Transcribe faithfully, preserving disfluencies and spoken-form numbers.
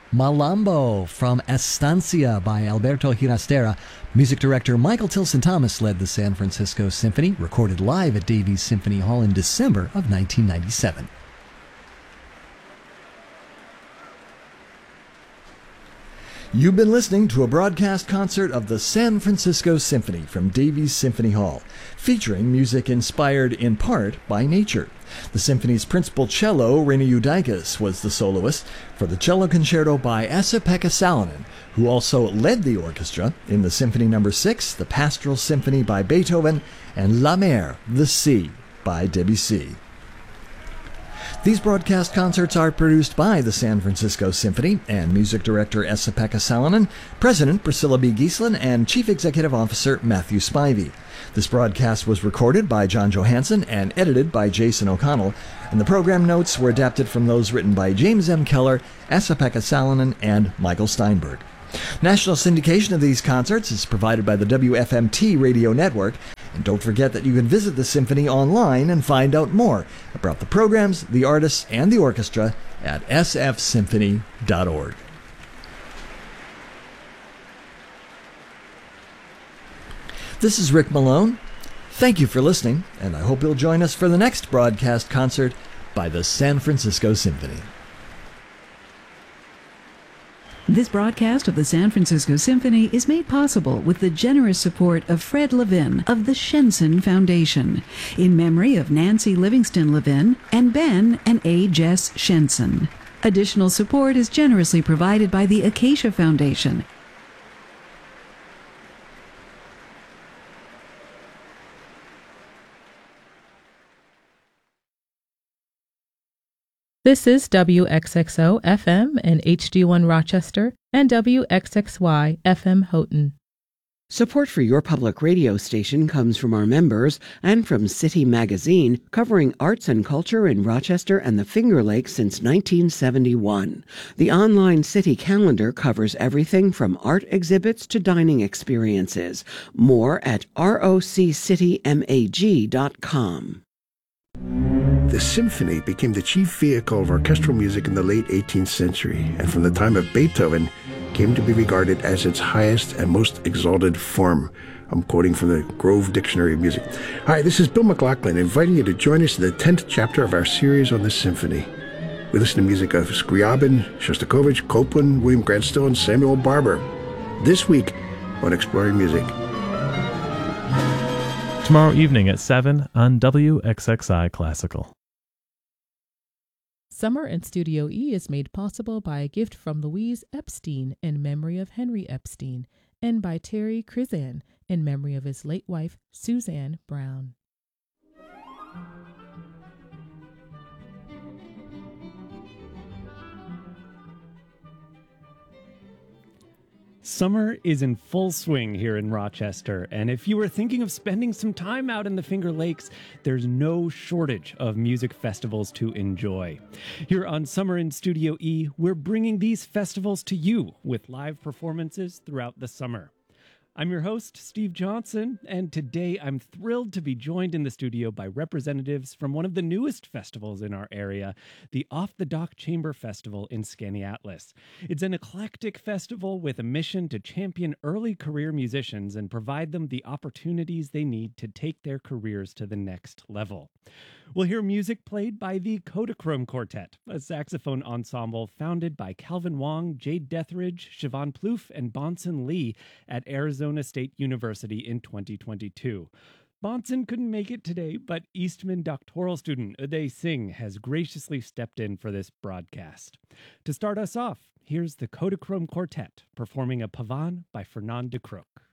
Malambo from Estancia by Alberto Ginastera. Music director Michael Tilson Thomas led the San Francisco Symphony, recorded live at Davies Symphony Hall in December of nineteen ninety-seven. You've been listening to a broadcast concert of the San Francisco Symphony from Davies Symphony Hall, featuring music inspired in part by nature. The symphony's principal cello, Reina Eudikis, was the soloist for the cello concerto by Esa-Pekka Salonen, who also led the orchestra in the Symphony Number six, the Pastoral Symphony by Beethoven, and La Mer, the Sea, by Debussy. These broadcast concerts are produced by the San Francisco Symphony and music director Esa-Pekka Salonen, President Priscilla B. Giesslin, and Chief Executive Officer Matthew Spivey. This broadcast was recorded by John Johansson and edited by Jason O'Connell, and the program notes were adapted from those written by James M. Keller, Esa-Pekka Salonen, and Michael Steinberg. National syndication of these concerts is provided by the W F M T radio network, and don't forget that you can visit the Symphony online and find out more about the programs, the artists, and the orchestra at s f symphony dot org. This is Rick Malone. Thank you for listening, and I hope you'll join us for the next broadcast concert by the San Francisco Symphony. This broadcast of the San Francisco Symphony is made possible with the generous support of Fred Levin of the Shenson Foundation, in memory of Nancy Livingston Levin and Ben and A. Jess Shenson. Additional support is generously provided by the Acacia Foundation. This is W X X O F M and H D one Rochester and W X X Y F M Houghton. Support for your public radio station comes from our members and from City Magazine, covering arts and culture in Rochester and the Finger Lakes since nineteen seventy-one. The online city calendar covers everything from art exhibits to dining experiences. More at roc city mag dot com. The symphony became the chief vehicle of orchestral music in the late eighteenth century, and from the time of Beethoven came to be regarded as its highest and most exalted form. I'm quoting from the Grove Dictionary of Music. Hi, this is Bill McLaughlin, inviting you to join us in the tenth chapter of our series on the symphony. We listen to music of Scriabin, Shostakovich, Copland, William Grant Still, and Samuel Barber. This week on Exploring Music. Tomorrow evening at seven on W X X I Classical. Summer in Studio E is made possible by a gift from Louise Epstein in memory of Henry Epstein, and by Terry Krizan in memory of his late wife, Suzanne Brown. Summer is in full swing here in Rochester, and if you were thinking of spending some time out in the Finger Lakes, there's no shortage of music festivals to enjoy. Here on Summer in Studio E, we're bringing these festivals to you with live performances throughout the summer. I'm your host, Steve Johnson, and today I'm thrilled to be joined in the studio by representatives from one of the newest festivals in our area, the Off the Dock Chamber Festival in Skaneateles. It's an eclectic festival with a mission to champion early career musicians and provide them the opportunities they need to take their careers to the next level. We'll hear music played by the Kodachrome Quartet, a saxophone ensemble founded by Calvin Wong, Jade Deathridge, Siobhan Plouffe, and Bonson Lee at Arizona State University in twenty twenty-two. Bonson couldn't make it today, but Eastman doctoral student Uday Singh has graciously stepped in for this broadcast. To start us off, here's the Kodachrome Quartet performing a Pavan by Fernand de Crook.